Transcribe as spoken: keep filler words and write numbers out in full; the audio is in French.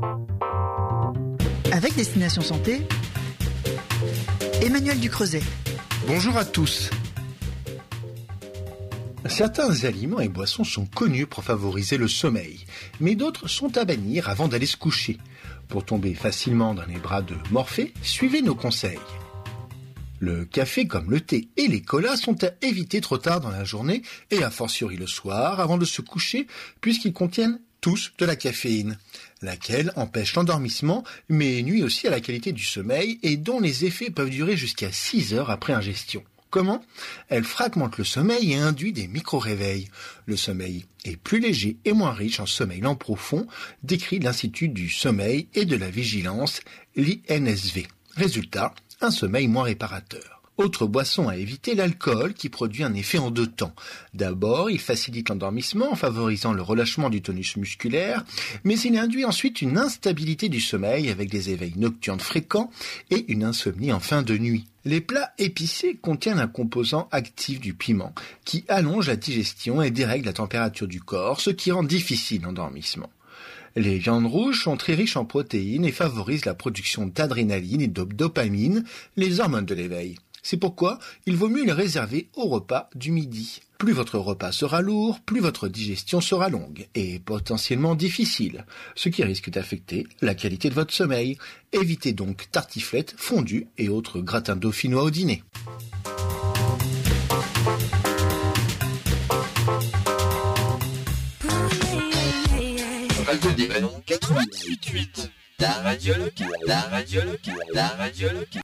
Avec Destination Santé, Emmanuel Ducreuset. Bonjour à tous. Certains aliments et boissons sont connus pour favoriser le sommeil, mais d'autres sont à bannir avant d'aller se coucher. Pour tomber facilement dans les bras de Morphée, suivez nos conseils. Le café comme le thé et les colas sont à éviter trop tard dans la journée et a fortiori le soir avant de se coucher puisqu'ils contiennent tous de la caféine, laquelle empêche l'endormissement mais nuit aussi à la qualité du sommeil et dont les effets peuvent durer jusqu'à six heures après ingestion. Comment ? Elle fragmente le sommeil et induit des micro-réveils. Le sommeil est plus léger et moins riche en sommeil lent profond, décrit l'Institut du sommeil et de la vigilance, l'I N S V. Résultat, un sommeil moins réparateur. Autre boisson à éviter, l'alcool qui produit un effet en deux temps. D'abord, il facilite l'endormissement en favorisant le relâchement du tonus musculaire, mais il induit ensuite une instabilité du sommeil avec des éveils nocturnes fréquents et une insomnie en fin de nuit. Les plats épicés contiennent un composant actif du piment qui allonge la digestion et dérègle la température du corps, ce qui rend difficile l'endormissement. Les viandes rouges sont très riches en protéines et favorisent la production d'adrénaline et de dopamine, les hormones de l'éveil. C'est pourquoi il vaut mieux les réserver au repas du midi. Plus votre repas sera lourd, plus votre digestion sera longue et potentiellement difficile, ce qui risque d'affecter la qualité de votre sommeil. Évitez donc tartiflettes, fondus et autres gratins dauphinois au dîner. Radio des Ballons quatre-vingt-dix-huit virgule huit. La radio locale, la radio locale, la radio locale.